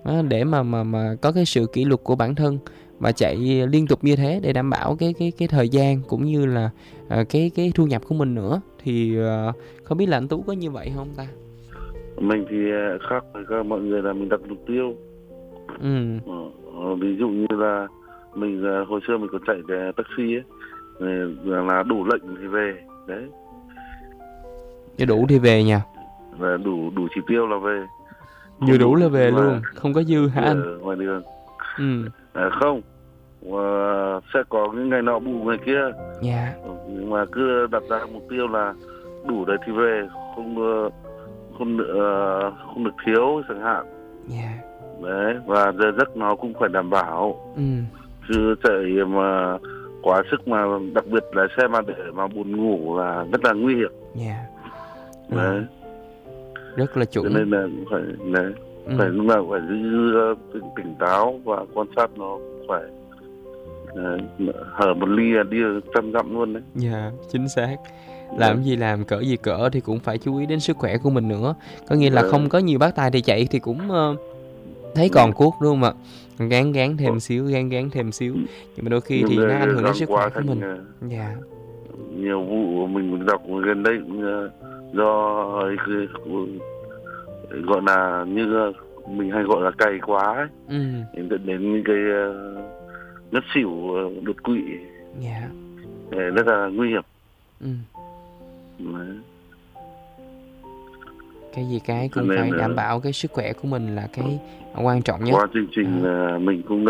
đó, để mà có cái sự kỷ luật của bản thân và chạy liên tục như thế để đảm bảo cái thời gian cũng như là cái thu nhập của mình nữa. Thì không biết là anh Tú có như vậy không ta? Mình thì khác với các mọi người là mình đặt mục tiêu. Ừ. Ví dụ như là mình hồi xưa mình còn chạy taxi ấy, là đủ lệnh thì về đấy, Như đủ thì về nha. và đủ chỉ tiêu là về, Vừa không đủ là thì về mà luôn, không có dư hả đi anh? ở ngoài đường. Ừ. Không, sẽ có những ngày nọ bù ngày kia, Dạ. nhưng mà cứ đặt ra mục tiêu là đủ đấy thì về, không được thiếu chẳng hạn. Dạ. Đấy, và giờ giấc nó cũng phải đảm bảo, Ừ. chứ chạy mà quá sức, mà đặc biệt là xe mà để mà buồn ngủ là rất là nguy hiểm. Dạ. Đấy, Rất là cho chuẩn. nên là cũng phải đấy, phải lúc nào phải giữ tỉnh táo và quan sát nó, phải hở một ly là đi 100 dặm luôn đấy. Dạ, chính xác. Làm gì làm, cỡ gì cỡ thì cũng phải chú ý đến sức khỏe của mình nữa. Có nghĩa là không có nhiều bác tài thì chạy thì cũng thấy còn cuốc đúng không ạ? Gán thêm xíu. Nhưng mà đôi khi thì nó ảnh hưởng đến sức khỏe của mình. Dạ. Nhiều vụ mình đọc gần đây cũng do gọi là như mình hay gọi là cày quá ấy, dẫn đến những cái ngất xỉu, đột quỵ. Dạ. Rất là nguy hiểm. Đấy. Cái gì cái cũng phải đảm bảo cái sức khỏe của mình là cái quan trọng nhất. Qua chương trình mình cũng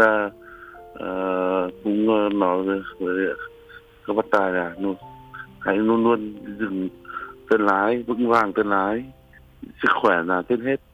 nói với các bác tài là hãy luôn luôn dừng chân lái, vững vàng chân lái, sức khỏe là trên hết.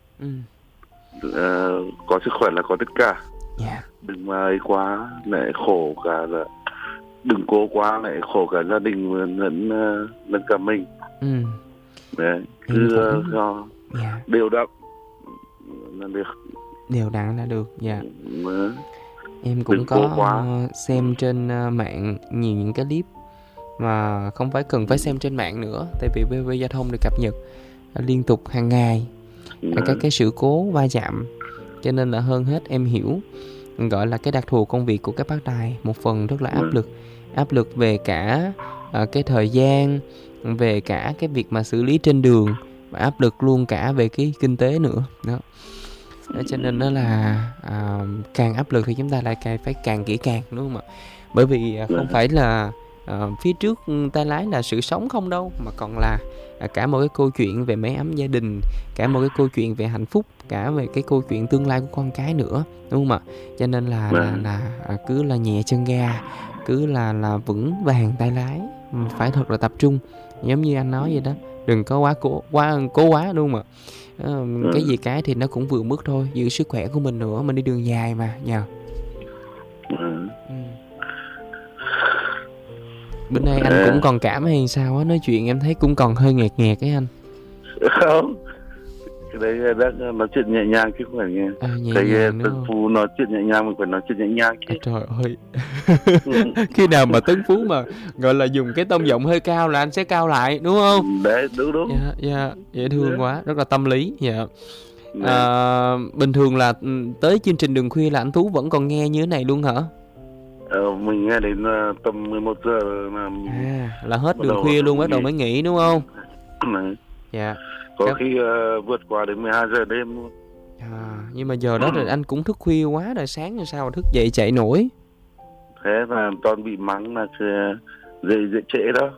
Có sức khỏe là có tất cả. Đừng mà ấy quá lại khổ cả, là đừng cố quá lại khổ cả gia đình lẫn cả mình. Đấy, cứ đều đặn là được. Đều đặn là được. Dạ. Em cũng có xem trên mạng nhiều những cái clip mà không phải cần phải xem trên mạng nữa, tại vì VV Giao thông được cập nhật liên tục hàng ngày cái sự cố va chạm, cho nên là hơn hết em hiểu gọi là cái đặc thù công việc của các bác tài một phần rất là áp lực về cả cái thời gian, về cả cái việc mà xử lý trên đường, và áp lực luôn cả về cái kinh tế nữa đó. Cho nên đó là càng áp lực thì chúng ta lại phải càng kỹ càng, đúng không ạ? Bởi vì không phải là phía trước tay lái là sự sống không đâu, mà còn là cả một cái câu chuyện về mái ấm gia đình, cả một cái câu chuyện về hạnh phúc, cả về cái câu chuyện tương lai của con cái nữa, đúng không ạ? Cho nên là cứ là nhẹ chân ga, cứ là vững vàng tay lái, phải thật là tập trung, giống như anh nói vậy đó, đừng có cố quá, đúng không ạ? Cái gì cái thì nó cũng vừa mức thôi, giữ sức khỏe của mình nữa, mình đi đường dài mà nhờ. Bữa nay anh cũng còn cảm hay sao á, nói chuyện em thấy cũng còn hơi nghẹt ấy anh. Không, cái đấy nói chuyện nhẹ nhàng chứ không phải nghe. Cái Tấn Phú nói chuyện nhẹ nhàng, mình phải nói chuyện nhẹ nhàng chứ. Trời ơi. Khi nào mà Tấn Phú mà gọi là dùng cái tông giọng hơi cao là anh sẽ cao lại, đúng không? Đấy, đúng. Dạ, dễ thương quá, rất là tâm lý. Dạ. Bình thường là tới chương trình Đường Khuya là anh Tú vẫn còn nghe như thế này luôn hả? Mình nghe đến tầm 11 giờ là hết Đường Khuya luôn, bắt đầu mới nghỉ, đúng không? Dạ. Có khi vượt qua đến 12 giờ đêm luôn. Nhưng mà giờ đó rồi anh cũng thức khuya quá rồi, sáng rồi sao mà thức dậy chạy nổi. Thế là toàn bị mắng là dậy trễ đó.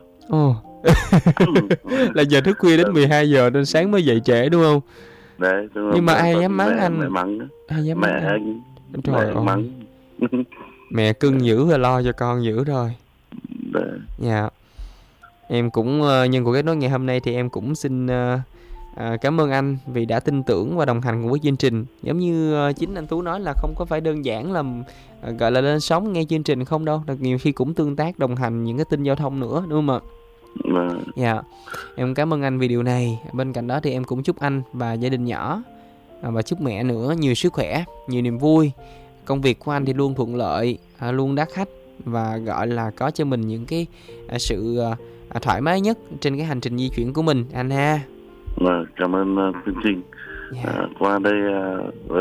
Là giờ thức khuya đến 12 giờ nên sáng mới dậy trễ, đúng không? Đấy, nhưng mà ai dám mắng anh? Mẹ mắng. Ai dám mẹ anh. Trời ơi. Mắng. Mẹ cưng dữ rồi, lo cho con dữ rồi. Dạ. Em cũng nhân cuộc kết nối ngày hôm nay thì em cũng xin cảm ơn anh vì đã tin tưởng và đồng hành cùng với chương trình. Giống như chính anh Tú nói là không có phải đơn giản là gọi là lên sóng nghe chương trình không đâu, nhiều khi cũng tương tác đồng hành những cái tin giao thông nữa, đúng không ạ? Dạ. Em cảm ơn anh vì điều này. Bên cạnh đó thì em cũng chúc anh và gia đình nhỏ và chúc mẹ nữa nhiều sức khỏe, nhiều niềm vui. Công việc của anh thì luôn thuận lợi, luôn đắt khách và gọi là có cho mình những cái sự thoải mái nhất trên cái hành trình di chuyển của mình anh ha. Cảm ơn chương trình. Qua đây